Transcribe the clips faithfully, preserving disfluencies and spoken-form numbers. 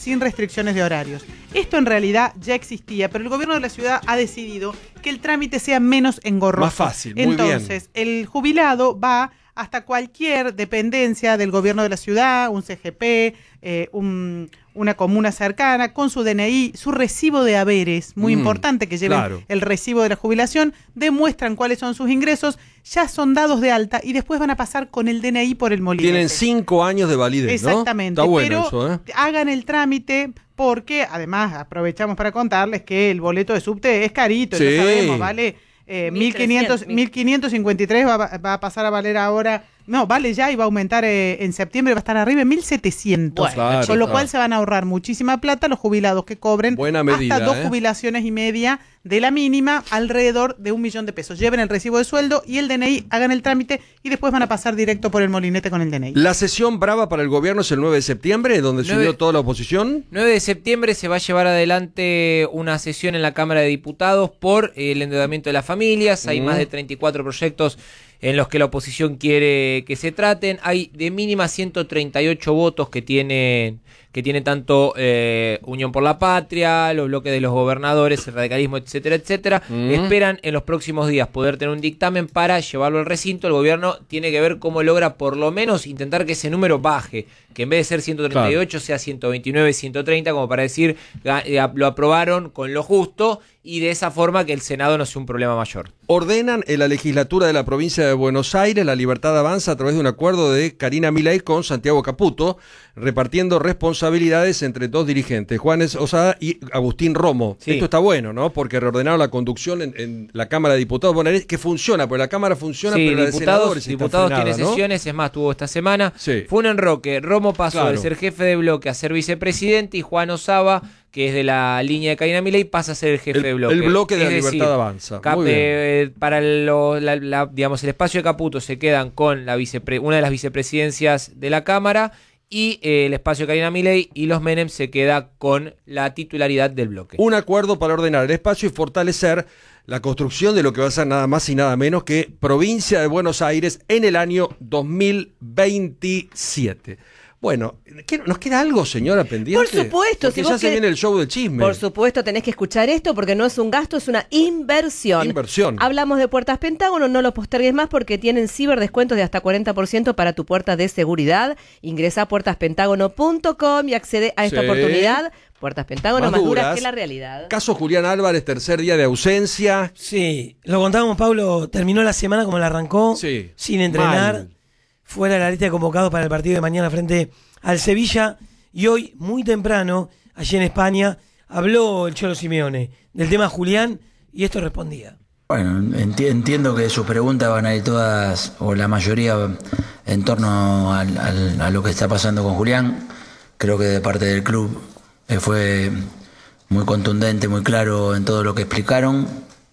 sin restricciones de horarios. Esto en realidad ya existía, pero el gobierno de la ciudad ha decidido que el trámite sea menos engorroso. Más fácil, muy Entonces, bien. el jubilado va hasta cualquier dependencia del gobierno de la ciudad, un C G P, eh, un, una comuna cercana, con su D N I, su recibo de haberes, muy mm, importante que lleven claro. el recibo de la jubilación, demuestran cuáles son sus ingresos, ya son dados de alta y después van a pasar con el D N I por el molinete. Tienen cinco años de validez, ¿no? Exactamente, Está bueno pero eso, ¿eh? hagan el trámite porque además aprovechamos para contarles que el boleto de subte es carito, sí. ya sabemos, vale... Eh, mil quinientos cincuenta y tres va, va a pasar a valer ahora, no, vale ya y va a aumentar eh, en septiembre, va a estar arriba en mil setecientos, bueno, claro, con lo claro. cual se van a ahorrar muchísima plata los jubilados que cobren Buena medida, hasta dos eh. jubilaciones y media de la mínima, alrededor de un millón de pesos. Lleven el recibo de sueldo y el D N I, hagan el trámite y después van a pasar directo por el molinete con el D N I. La sesión brava para el gobierno es el nueve de septiembre, donde se unió toda la oposición. nueve de septiembre se va a llevar adelante una sesión en la Cámara de Diputados por el endeudamiento de las familias. Hay mm. más de treinta y cuatro proyectos en los que la oposición quiere que se traten. Hay de mínima ciento treinta y ocho votos que tienen que tiene tanto eh, Unión por la Patria, los bloques de los gobernadores, el radicalismo, etcétera, etcétera. Mm. Esperan en los próximos días poder tener un dictamen para llevarlo al recinto. El gobierno tiene que ver cómo logra por lo menos intentar que ese número baje, que en vez de ser ciento treinta y ocho claro. sea ciento veintinueve, ciento treinta, como para decir lo aprobaron con lo justo y de esa forma que el Senado no sea un problema mayor. Ordenan en la legislatura de la provincia de Buenos Aires la libertad avanza a través de un acuerdo de Karina Milei con Santiago Caputo, repartiendo responsabilidades entre dos dirigentes, Juanes Osada y Agustín Romo. Sí. Esto está bueno, ¿no? Porque reordenaron la conducción en, en la Cámara de Diputados. Bueno, que funciona, porque la Cámara funciona, sí, pero la diputados, de senadores diputados está frenada, tiene sesiones, ¿no? Es más, tuvo esta semana. Sí. Fue un enroque. Romo pasó claro. de ser jefe de bloque a ser vicepresidente y Juan Osaba, que es de la línea de Karina Milei, pasa a ser el jefe el, de bloque. El bloque de es la decir, libertad avanza. Cap, Muy bien. Eh, para lo, la, la, digamos, el espacio de Caputo se quedan con la vicepre, una de las vicepresidencias de la Cámara y eh, el espacio de Karina Milei y los Menem se queda con la titularidad del bloque. Un acuerdo para ordenar el espacio y fortalecer la construcción de lo que va a ser nada más y nada menos que Provincia de Buenos Aires en el año dos mil veintisiete. Bueno, ¿nos queda algo, señora, pendiente? Por supuesto. Porque si ya se viene el show del chisme. Por supuesto, tenés que escuchar esto porque no es un gasto, es una inversión. Inversión. Hablamos de Puertas Pentágono, no lo postergues más porque tienen ciberdescuentos de hasta cuarenta por ciento para tu puerta de seguridad. Ingresa a puertas pentágono punto com y accede a esta sí. oportunidad. Puertas Pentágono, más, más duras, duras que la realidad. Caso Julián Álvarez, tercer día de ausencia. Sí, lo contábamos, Pablo, terminó la semana como la arrancó, sí. sin entrenar. Mal. Fuera de la lista de convocados para el partido de mañana frente al Sevilla. Y hoy, muy temprano, allí en España, habló el Cholo Simeone del tema Julián y esto respondía. Bueno, enti- entiendo que sus preguntas van a ir todas, o la mayoría, en torno al, al, a lo que está pasando con Julián. Creo que de parte del club eh, fue muy contundente, muy claro en todo lo que explicaron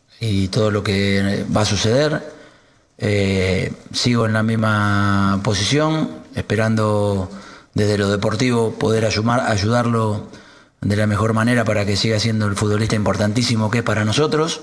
y todo lo que va a suceder. Eh, sigo en la misma posición, esperando desde lo deportivo poder ayudar, ayudarlo de la mejor manera para que siga siendo el futbolista importantísimo que es para nosotros,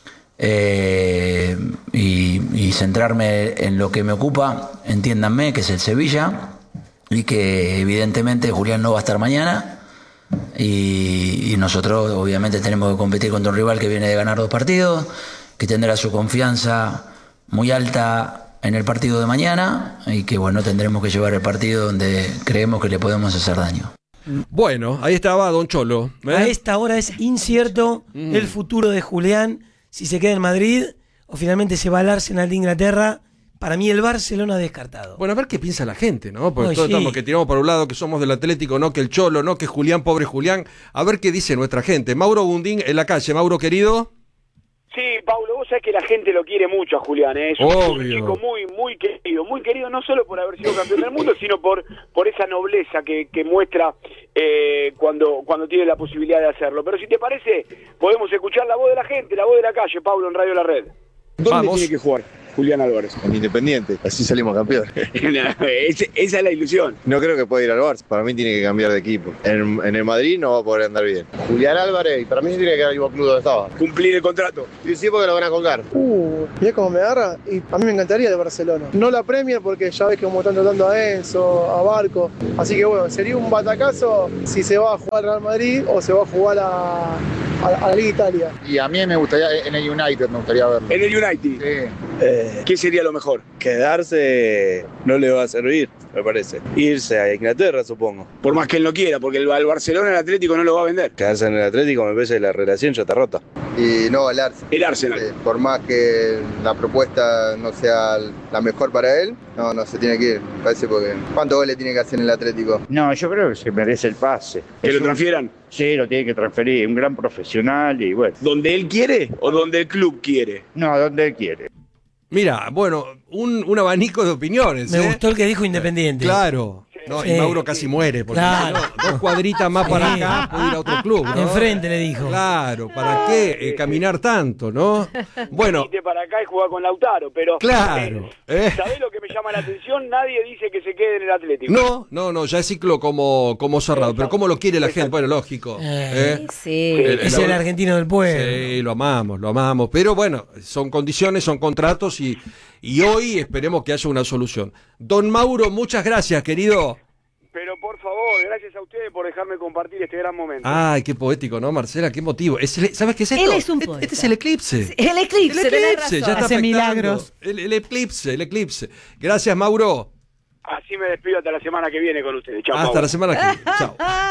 eh, y, y centrarme en lo que me ocupa, entiéndanme, que es el Sevilla, y que evidentemente Julián no va a estar mañana, y, y nosotros obviamente tenemos que competir contra un rival que viene de ganar dos partidos, que tendrá su confianza muy alta en el partido de mañana y que bueno, tendremos que llevar el partido donde creemos que le podemos hacer daño. Bueno, ahí estaba Don Cholo. ¿eh? A esta hora es incierto mm. el futuro de Julián, si se queda en Madrid o finalmente se va al Arsenal de Inglaterra. Para mí el Barcelona descartado. Bueno, a ver qué piensa la gente, ¿no? Porque no, todos sí. estamos que tiramos para un lado, que somos del Atlético, no que el Cholo, no que Julián, pobre Julián. A ver qué dice nuestra gente. Mauro Bundín en la calle. Mauro, querido. Sí, Paulo, vos sabés que la gente lo quiere mucho a Julián, ¿eh? Es un, un chico muy muy querido, muy querido no solo por haber sido campeón del mundo, sino por por esa nobleza que, que muestra eh, cuando cuando tiene la posibilidad de hacerlo. Pero si te parece, podemos escuchar la voz de la gente, la voz de la calle, Paulo, en Radio La Red. ¿Dónde Vamos. tiene que jugar? Julián Álvarez? En Independiente, así salimos campeones. esa, esa es la ilusión. No creo que pueda ir al Barça, para mí tiene que cambiar de equipo. En, en el Madrid no va a poder andar bien. Julián Álvarez, para mí tiene que quedar al mismo club donde estaba. Cumplir el contrato. Y sí, porque lo van a colgar. Uh, mirá cómo me agarra, y a mí me encantaría de Barcelona. No la Premier porque ya ves que como están tratando a Enzo, a Barco, así que bueno, sería un batacazo si se va a jugar al Real Madrid o se va a jugar a, a, a la Liga Italia. Y a mí me gustaría, en el United me gustaría verlo. En el United. Sí. Eh, ¿Qué sería lo mejor? Quedarse no le va a servir, me parece. Irse a Inglaterra, supongo. Por más que él no quiera, porque el, el Barcelona, el Atlético no lo va a vender. Quedarse en el Atlético me parece que la relación ya está rota. Y no, el Arsenal. El Arsenal. Eh, por más que la propuesta no sea la mejor para él, no, no se tiene que ir, me parece, porque ¿cuántos goles tiene que hacer en el Atlético? No, yo creo que se merece el pase. ¿Que Es lo un- transfieran? Sí, lo tiene que transferir, un gran profesional y bueno. ¿Donde él quiere o donde el club quiere? No, donde él quiere. Mira, bueno, un, un abanico de opiniones. Me ¿eh? gustó el que dijo Independiente. Claro. No, Sí. y Mauro casi muere, porque Claro. no, dos cuadritas más para Sí. acá puede ir a otro club, ¿no? Enfrente le dijo. Claro, ¿para qué eh, caminar tanto, no? Bueno, Venite para acá y jugar con Lautaro, pero... claro. Eh, eh. ¿Sabés lo que me llama la atención? Nadie dice que se quede en el Atlético. No, no, no, ya es ciclo como, como cerrado. Pero ¿cómo lo quiere la gente? Bueno, lógico. Eh, ¿eh? Sí. El- Es el argentino del pueblo. Sí, lo amamos, lo amamos. Pero bueno, son condiciones, son contratos y, y hoy esperemos que haya una solución. Don Mauro, muchas gracias, querido. Pero por favor, gracias a ustedes por dejarme compartir este gran momento. Ay, qué poético, ¿no, Marcela? Qué motivo. Es el- ¿Sabes qué es esto? Él es un Este- poeta. Este es el eclipse. El eclipse, El tenés eclipse, razón. ya está Hace afectando. milagros. El, el eclipse, el eclipse. Gracias, Mauro. Así me despido hasta la semana que viene con ustedes. Chao, Hasta Pau. la semana que viene. Chao.